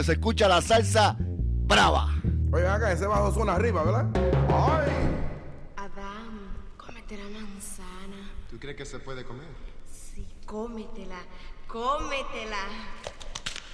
Se escucha la salsa brava. Oye, acá ese bajo suena arriba, ¿verdad? ¡Ay! Adán, cómete la manzana. ¿Tú crees que se puede comer? Sí, cómetela, cómetela.